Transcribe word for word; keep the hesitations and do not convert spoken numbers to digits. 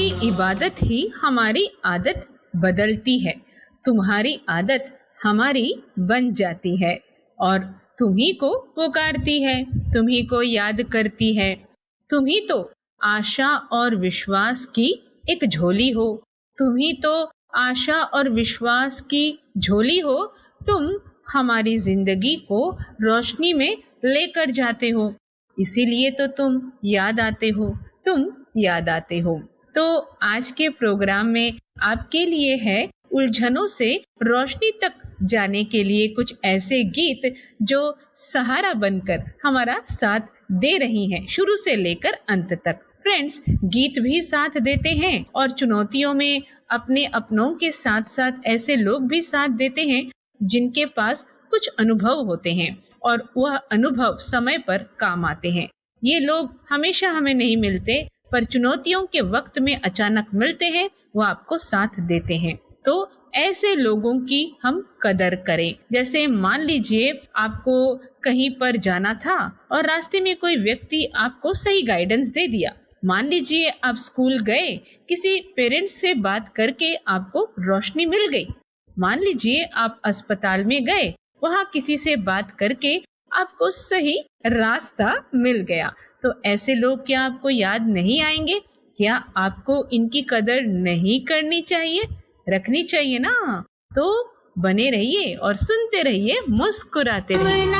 तुम्हारी इबादत ही हमारी आदत बदलती है, तुम्हारी आदत हमारी बन जाती है और तुम्ही को पुकारती है, तुम्ही को याद करती है। तुम्ही तो आशा और विश्वास की एक झोली हो, तुम्ही तो आशा और विश्वास की झोली हो। तुम हमारी जिंदगी को रोशनी में लेकर जाते हो, इसीलिए तो तुम याद आते हो, तुम याद आते हो। तो आज के प्रोग्राम में आपके लिए है उलझनों से रोशनी तक जाने के लिए कुछ ऐसे गीत जो सहारा बनकर हमारा साथ दे रही हैं शुरू से लेकर अंत तक। फ्रेंड्स, गीत भी साथ देते हैं और चुनौतियों में अपने अपनों के साथ साथ ऐसे लोग भी साथ देते हैं जिनके पास कुछ अनुभव होते हैं और वह अनुभव समय पर काम आते हैं। ये लोग हमेशा हमें नहीं मिलते, पर चुनौतियों के वक्त में अचानक मिलते हैं, वो आपको साथ देते हैं। तो ऐसे लोगों की हम कदर करें। जैसे मान लीजिए आपको कहीं पर जाना था और रास्ते में कोई व्यक्ति आपको सही गाइडेंस दे दिया। मान लीजिए आप स्कूल गए, किसी पेरेंट्स से बात करके आपको रोशनी मिल गई। मान लीजिए आप अस्पताल में गए, वहां किसी से बात करके आपको सही रास्ता मिल गया। तो ऐसे लोग क्या आपको याद नहीं आएंगे? क्या आपको इनकी कदर नहीं करनी चाहिए? रखनी चाहिए ना। तो बने रहिए और सुनते रहिए, मुस्कुराते रहिए।